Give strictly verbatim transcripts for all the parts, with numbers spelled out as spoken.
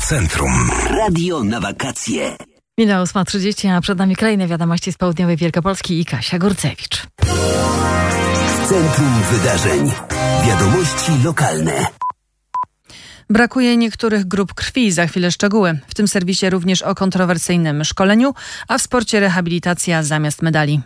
Centrum. Radio na wakacje. Minęła ósma trzydzieści, a przed nami kolejne wiadomości z południowej Wielkopolski i Kasia Górcewicz. Centrum wydarzeń. Wiadomości lokalne. Brakuje niektórych grup krwi, za chwilę szczegóły. W tym serwisie również o kontrowersyjnym szkoleniu, a w sporcie rehabilitacja zamiast medali.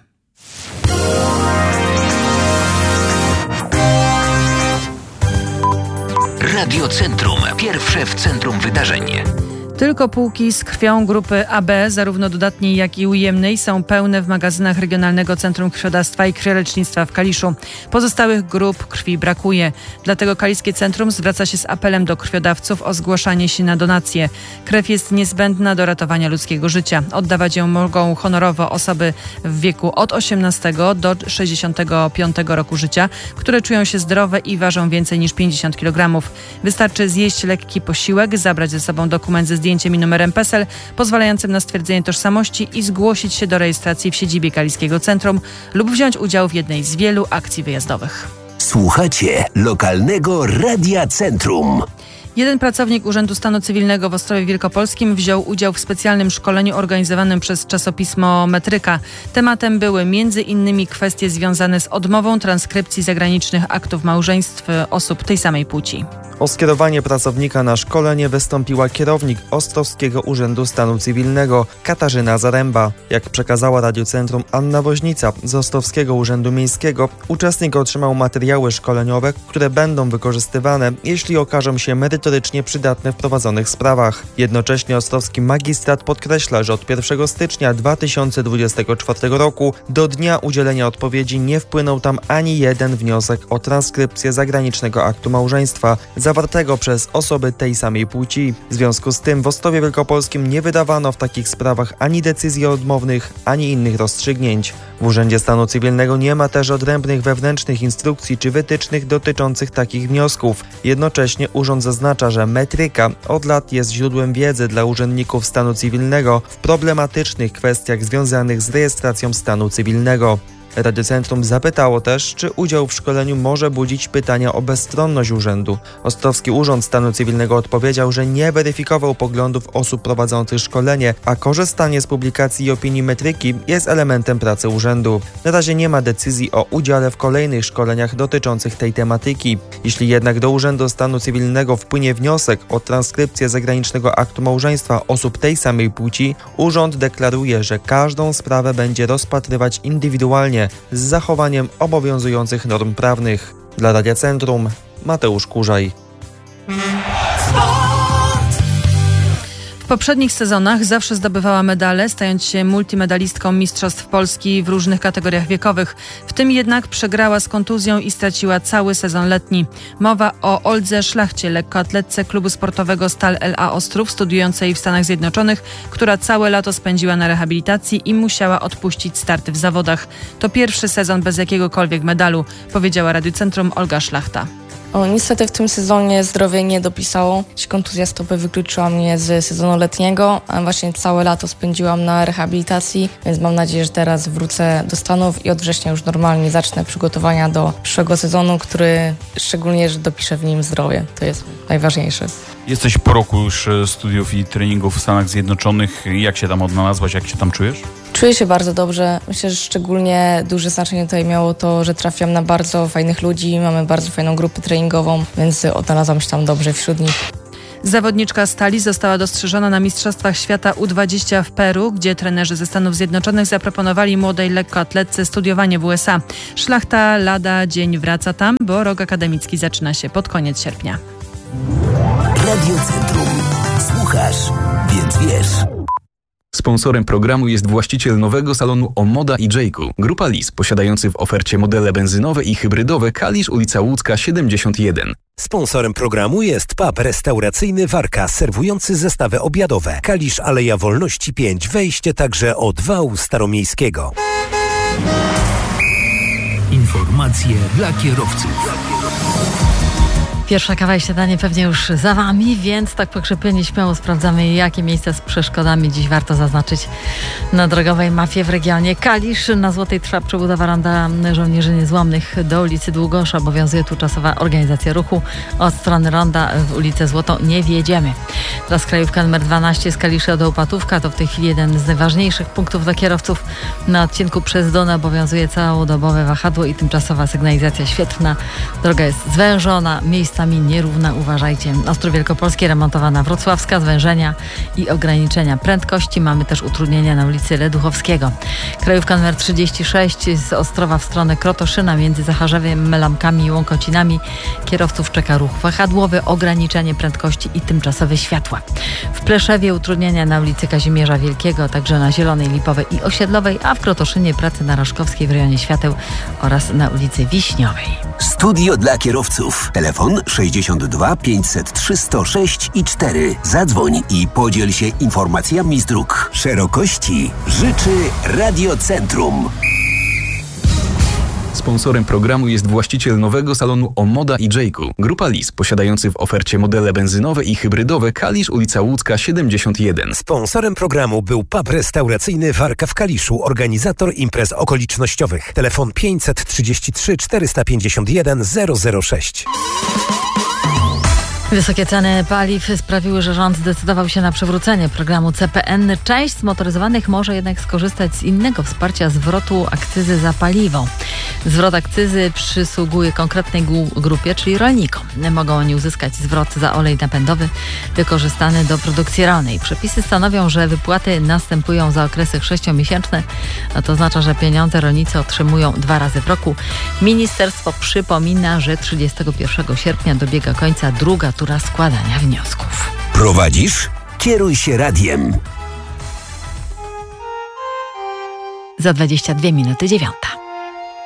Radio Centrum. Pierwsze w centrum wydarzeń. Tylko półki z krwią grupy A B, zarówno dodatniej, jak i ujemnej, są pełne w magazynach Regionalnego Centrum Krwiodawstwa i Krwiolecznictwa w Kaliszu. Pozostałych grup krwi brakuje. Dlatego Kaliskie Centrum zwraca się z apelem do krwiodawców o zgłaszanie się na donację. Krew jest niezbędna do ratowania ludzkiego życia. Oddawać ją mogą honorowo osoby w wieku od osiemnastego do sześćdziesiątego piątego roku życia, które czują się zdrowe i ważą więcej niż pięćdziesiąt kilogramów. Wystarczy zjeść lekki posiłek, zabrać ze sobą dokument ze zdjęciem zdjęciem i numerem PESEL pozwalającym na stwierdzenie tożsamości i zgłosić się do rejestracji w siedzibie Kaliskiego Centrum lub wziąć udział w jednej z wielu akcji wyjazdowych. Słuchacie lokalnego Radia Centrum. Jeden pracownik Urzędu Stanu Cywilnego w Ostrowie Wielkopolskim wziął udział w specjalnym szkoleniu organizowanym przez czasopismo Metryka. Tematem były między innymi kwestie związane z odmową transkrypcji zagranicznych aktów małżeństw osób tej samej płci. O skierowanie pracownika na szkolenie wystąpiła kierownik Ostrowskiego Urzędu Stanu Cywilnego Katarzyna Zaręba. Jak przekazała Radiu Centrum Anna Woźnica z Ostrowskiego Urzędu Miejskiego, uczestnik otrzymał materiały szkoleniowe, które będą wykorzystywane, jeśli okażą się merytorycznie przydatne w prowadzonych sprawach. Jednocześnie ostrowski magistrat podkreśla, że od pierwszego stycznia dwa tysiące dwudziestego czwartego roku do dnia udzielenia odpowiedzi nie wpłynął tam ani jeden wniosek o transkrypcję zagranicznego aktu małżeństwa zawartego przez osoby tej samej płci. W związku z tym w Ostrowie Wielkopolskim nie wydawano w takich sprawach ani decyzji odmownych, ani innych rozstrzygnięć. W Urzędzie Stanu Cywilnego nie ma też odrębnych wewnętrznych instrukcji czy wytycznych dotyczących takich wniosków. Jednocześnie urząd zaznacza, że metryka od lat jest źródłem wiedzy dla urzędników stanu cywilnego w problematycznych kwestiach związanych z rejestracją stanu cywilnego. Radio Centrum zapytało też, czy udział w szkoleniu może budzić pytania o bezstronność urzędu. Ostrowski Urząd Stanu Cywilnego odpowiedział, że nie weryfikował poglądów osób prowadzących szkolenie, a korzystanie z publikacji i opinii metryki jest elementem pracy urzędu. Na razie nie ma decyzji o udziale w kolejnych szkoleniach dotyczących tej tematyki. Jeśli jednak do Urzędu Stanu Cywilnego wpłynie wniosek o transkrypcję zagranicznego aktu małżeństwa osób tej samej płci, urząd deklaruje, że każdą sprawę będzie rozpatrywać indywidualnie, z zachowaniem obowiązujących norm prawnych. Dla Radia Centrum Mateusz Kurzaj. W poprzednich sezonach zawsze zdobywała medale, stając się multimedalistką Mistrzostw Polski w różnych kategoriach wiekowych. W tym jednak przegrała z kontuzją i straciła cały sezon letni. Mowa o Oldze Szlachcie, lekkoatletce klubu sportowego Stal L A Ostrów, studiującej w Stanach Zjednoczonych, która całe lato spędziła na rehabilitacji i musiała odpuścić starty w zawodach. To pierwszy sezon bez jakiegokolwiek medalu, powiedziała Radiu Centrum Olga Szlachta. O, niestety w tym sezonie zdrowie nie dopisało. Kontuzja stopy wykluczyła mnie z sezonu letniego, a właśnie całe lato spędziłam na rehabilitacji, więc mam nadzieję, że teraz wrócę do Stanów i od września już normalnie zacznę przygotowania do przyszłego sezonu, który szczególnie, że dopiszę w nim zdrowie. To jest najważniejsze. Jesteś po roku już studiów i treningów w Stanach Zjednoczonych. Jak się tam odnalazłaś? Jak się tam czujesz? Czuję się bardzo dobrze. Myślę, że szczególnie duże znaczenie tutaj miało to, że trafiam na bardzo fajnych ludzi. Mamy bardzo fajną grupę treningową, więc odnalazłam się tam dobrze wśród nich. Zawodniczka Stali została dostrzeżona na Mistrzostwach Świata U dwadzieścia w Peru, gdzie trenerzy ze Stanów Zjednoczonych zaproponowali młodej lekkoatletce studiowanie w U S A. Szlachta lada dzień wraca tam, bo rok akademicki zaczyna się pod koniec sierpnia. Radio Centrum. Słuchasz, więc wiesz. Sponsorem programu jest właściciel nowego salonu Omoda i Jayku. Grupa Lis, posiadający w ofercie modele benzynowe i hybrydowe. Kalisz, ulica Łódzka siedemdziesiąt jeden. Sponsorem programu jest pub restauracyjny Warka, serwujący zestawy obiadowe. Kalisz, Aleja Wolności pięć, wejście także od wału staromiejskiego. Informacje dla kierowców. Pierwsza kawa i śniadanie pewnie już za Wami, więc tak pokrzepieni śmiało sprawdzamy, jakie miejsca z przeszkodami dziś warto zaznaczyć na drogowej mapie w regionie. Kalisz. Na Złotej trwa przebudowa ronda Żołnierzy Niezłomnych do ulicy Długosza. Obowiązuje tu czasowa organizacja ruchu. Od strony ronda w ulicę Złotą nie wjedziemy. Teraz krajówka numer dwanaście z Kalisza do Opatówka. To w tej chwili jeden z najważniejszych punktów dla kierowców. Na odcinku przez Donę obowiązuje całodobowe wahadło i tymczasowa sygnalizacja świetlna. Droga jest zwężona, miejscami nierówna, uważajcie. Ostrów Wielkopolski, remontowana Wrocławska, zwężenia i ograniczenia prędkości. Mamy też utrudnienia na ulicy Leduchowskiego. Krajówka numer trzydzieści sześć z Ostrowa w stronę Krotoszyna między Zacharzewiem, Melamkami i Łąkocinami. Kierowców czeka ruch wahadłowy, ograniczenie prędkości i tymczasowe światła. W Pleszewie utrudnienia na ulicy Kazimierza Wielkiego, a także na Zielonej, Lipowej i Osiedlowej, a w Krotoszynie prace na Raszkowskiej w rejonie Świateł oraz na ulicy Wiśniowej. Studio dla kierowców. Telefon sześćdziesiąt dwa pięćset trzy sto sześć i cztery. Zadzwoń i podziel się informacjami z dróg. Szerokości życzy Radiocentrum. Sponsorem programu jest właściciel nowego salonu Omoda i Jayku. Grupa Lis, posiadający w ofercie modele benzynowe i hybrydowe. Kalisz, ulica Łódzka siedemdziesiąt jeden. Sponsorem programu był pub restauracyjny Warka w Kaliszu, organizator imprez okolicznościowych. Telefon pięćset trzydzieści trzy czterysta pięćdziesiąt jeden zero zero sześć. Wysokie ceny paliw sprawiły, że rząd zdecydował się na przywrócenie programu C P N. Część zmotoryzowanych może jednak skorzystać z innego wsparcia zwrotu akcyzy za paliwo. Zwrot akcyzy przysługuje konkretnej grupie, czyli rolnikom. Mogą oni uzyskać zwrot za olej napędowy wykorzystany do produkcji rolnej. Przepisy stanowią, że wypłaty następują za okresy sześciomiesięczne, a to oznacza, że pieniądze rolnicy otrzymują dwa razy w roku. Ministerstwo przypomina, że trzydziestego pierwszego sierpnia dobiega końca druga tura składania wniosków. Prowadzisz? Kieruj się radiem. Za dwadzieścia dwie minuty dziewiąta.